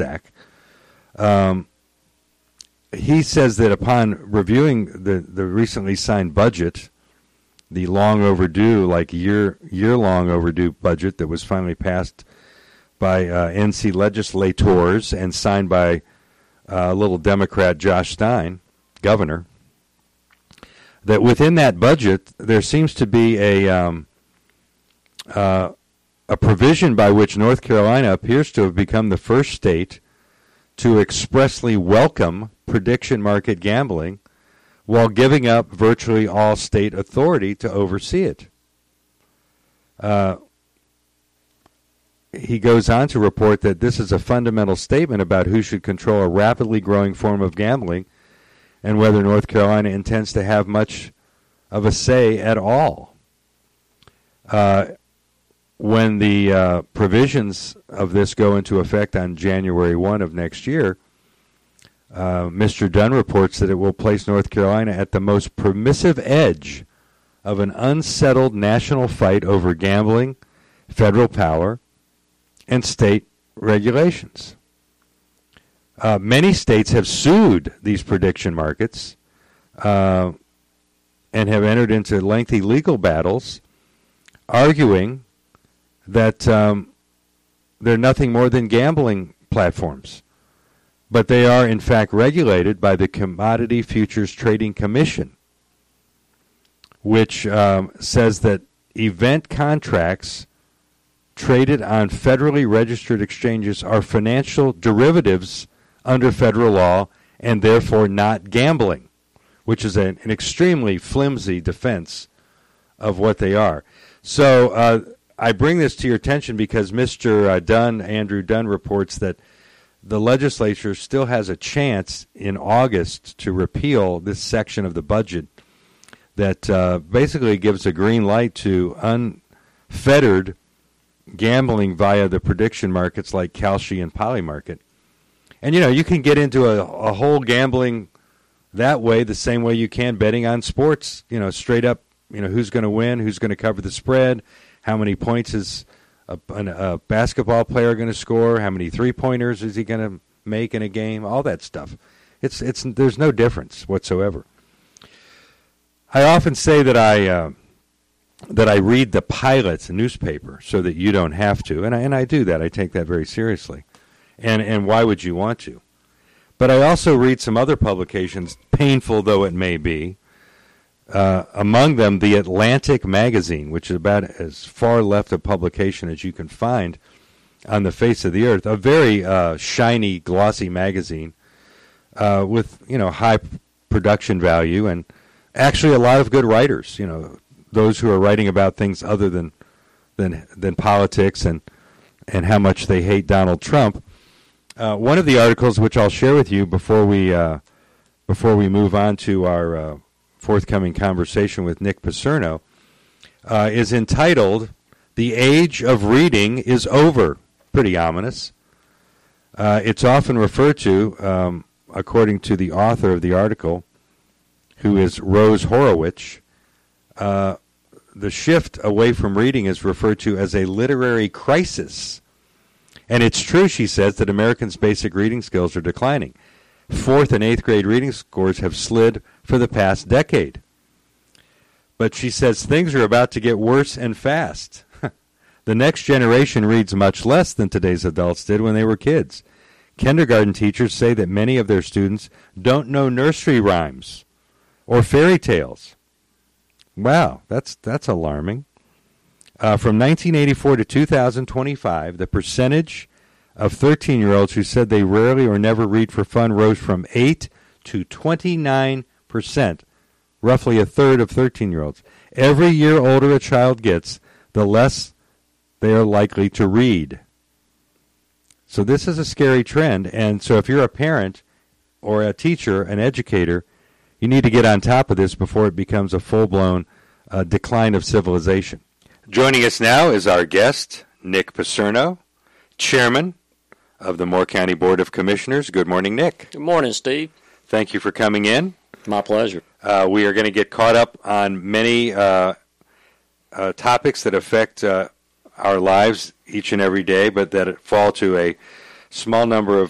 Substack. He says that upon reviewing the recently signed budget, the long overdue, like year-long overdue budget that was finally passed by NC legislators and signed by little Democrat Josh Stein, governor, that within that budget there seems to be a provision by which North Carolina appears to have become the first state to expressly welcome prediction market gambling while giving up virtually all state authority to oversee it. He goes on to report that this is a fundamental statement about who should control a rapidly growing form of gambling and whether North Carolina intends to have much of a say at all. When the provisions of this go into effect on January 1 of next year, Mr. Dunn reports that it will place North Carolina at the most permissive edge of an unsettled national fight over gambling, federal power, and state regulations. Many states have sued these prediction markets and have entered into lengthy legal battles, arguing that they're nothing more than gambling platforms. But they are, in fact, regulated by the Commodity Futures Trading Commission, which says that event contracts traded on federally registered exchanges are financial derivatives under federal law and therefore not gambling, which is an extremely flimsy defense of what they are. So I bring this to your attention because Mr. Dunn, Andrew Dunn, reports that the legislature still has a chance in August to repeal this section of the budget that basically gives a green light to unfettered gambling via the prediction markets like Kalshi and Polymarket. And, you can get into a whole gambling that way the same way you can betting on sports, straight up, who's going to win, who's going to cover the spread, how many points is a basketball player going to score, how many three-pointers is he going to make in a game, all that stuff. There's no difference whatsoever. I often say that I read the Pilot newspaper so that you don't have to, and I do that. I take that very seriously. And why would you want to? But I also read some other publications, painful though it may be. Among them, the Atlantic magazine, which is about as far left a publication as you can find on the face of the earth. A very shiny, glossy magazine with high production value and actually a lot of good writers. Those who are writing about things other than politics and how much they hate Donald Trump. One of the articles, which I'll share with you before we move on to our forthcoming conversation with Nick Paserno, is entitled "The Age of Reading is Over." Pretty ominous. It's often referred to, according to the author of the article, who is Rose Horowitz, the shift away from reading is referred to as a literary crisis. And it's true, she says, that Americans' basic reading skills are declining. 4th and 8th grade reading scores have slid for the past decade. But she says things are about to get worse and fast. The next generation reads much less than today's adults did when they were kids. Kindergarten teachers say that many of their students don't know nursery rhymes or fairy tales. Wow, that's alarming. From 1984 to 2025, the percentage of 13-year-olds who said they rarely or never read for fun rose from 8 to 29%, roughly a third of 13-year-olds. Every year older a child gets, the less they are likely to read. So this is a scary trend, and so if you're a parent or a teacher, an educator, you need to get on top of this before it becomes a full-blown decline of civilization. Joining us now is our guest, Nick Paserno, Chairman of the Moore County Board of Commissioners. Good morning, Nick. Good morning, Steve. Thank you for coming in. My pleasure. We are going to get caught up on many topics that affect our lives each and every day, but that fall to a small number